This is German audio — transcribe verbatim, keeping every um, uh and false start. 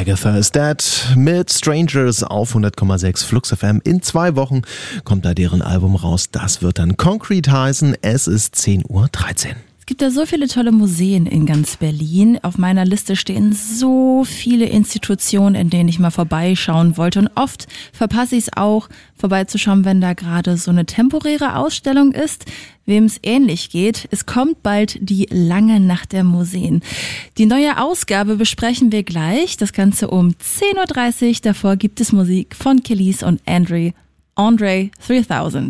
Agatha is Dead mit Strangers auf hundert Komma sechs Flux F M. In zwei Wochen kommt da deren Album raus. Das wird dann Concrete heißen. Es ist zehn Uhr dreizehn. Es gibt ja so viele tolle Museen in ganz Berlin. Auf meiner Liste stehen so viele Institutionen, in denen ich mal vorbeischauen wollte. Und oft verpasse ich es auch, vorbeizuschauen, wenn da gerade so eine temporäre Ausstellung ist. Wem es ähnlich geht, es kommt bald die lange Nacht der Museen. Die neue Ausgabe besprechen wir gleich. Das Ganze um zehn Uhr dreißig. Davor gibt es Musik von Kelis und Andre, Andre dreitausend.